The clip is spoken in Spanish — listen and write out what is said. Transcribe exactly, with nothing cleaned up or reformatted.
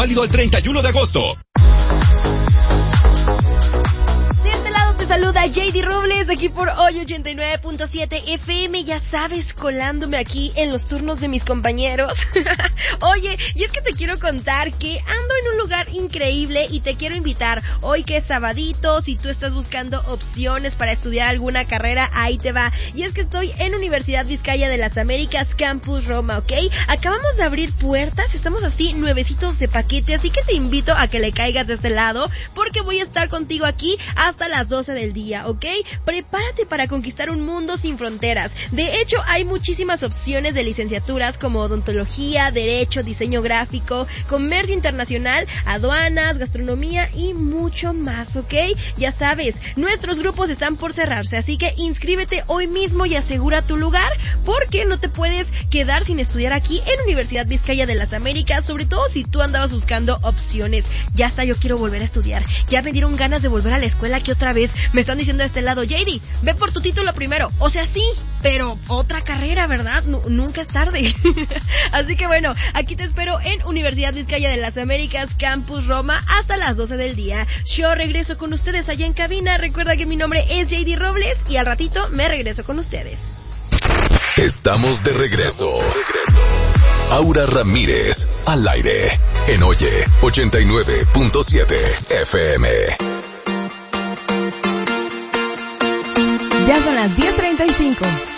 Válido el treinta y uno de agosto. Saluda J D Robles aquí por Hoy ochenta y nueve punto siete F M, ya sabes, colándome aquí en los turnos de mis compañeros. Oye, y es que te quiero contar que ando en un lugar increíble y te quiero invitar. Hoy que es sabadito, si tú estás buscando opciones para estudiar alguna carrera, ahí te va. Y es que estoy en Universidad Vizcaya de las Américas, Campus Roma, ¿ok? Acabamos de abrir puertas, estamos así nuevecitos de paquete, así que te invito a que le caigas de este lado, porque voy a estar contigo aquí hasta las doce de del día, ¿ok? Prepárate para conquistar un mundo sin fronteras. De hecho, hay muchísimas opciones de licenciaturas como odontología, derecho, diseño gráfico, comercio internacional, aduanas, gastronomía y mucho más, ¿ok? Ya sabes, nuestros grupos están por cerrarse, así que inscríbete hoy mismo y asegura tu lugar, porque no te puedes quedar sin estudiar aquí en Universidad Vizcaya de las Américas, sobre todo si tú andabas buscando opciones. Ya está, yo quiero volver a estudiar. Ya me dieron ganas de volver a la escuela que otra vez. Me están diciendo de este lado, J D, ve por tu título primero. O sea, sí, pero otra carrera, ¿verdad? No, nunca es tarde. Así que bueno, aquí te espero en Universidad Vizcaya de las Américas, Campus Roma, hasta las doce del día. Yo regreso con ustedes allá en cabina. Recuerda que mi nombre es J D Robles y al ratito me regreso con ustedes. Estamos de regreso. Aura Ramírez, al aire, en Oye ochenta y nueve punto siete F M. Ya son las diez treinta y cinco.